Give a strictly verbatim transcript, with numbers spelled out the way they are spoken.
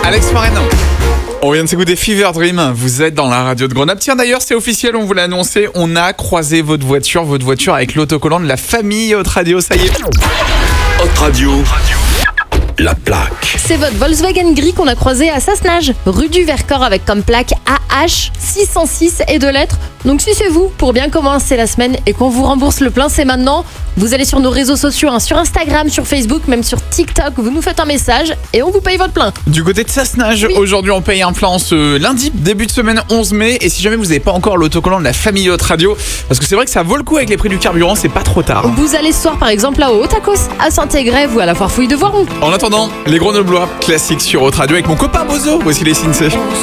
Alex Moreno. On vient de s'écouter Fever Dream, vous êtes dans la radio de Grenoble. Tiens d'ailleurs c'est officiel, on vous l'a annoncé, on a croisé votre voiture, votre voiture avec l'autocollant de la famille Hot Radio, ça y est. Hot Radio, la plaque. C'est votre Volkswagen gris qu'on a croisé à Sassenage, rue du Vercors avec comme plaque A H six cent six et deux lettres. Donc si c'est vous, pour bien commencer la semaine et qu'on vous rembourse le plein, c'est maintenant. Vous allez sur nos réseaux sociaux, hein, sur Instagram, sur Facebook, même sur TikTok, vous nous faites un message et on vous paye votre plein. Du côté de Sassenage, oui. Aujourd'hui on paye un plein en ce lundi, début de semaine onze mai. Et si jamais vous n'avez pas encore l'autocollant de la famille Hot Radio, parce que c'est vrai que ça vaut le coup avec les prix du carburant, c'est pas trop tard. Vous allez ce soir par exemple là au Tacos, à Saint-Égrève ou à la Foire Fouille de Voiron. En attendant, les Grenoblois classiques sur Hot Radio avec mon copain Bozo, voici les Sinsé.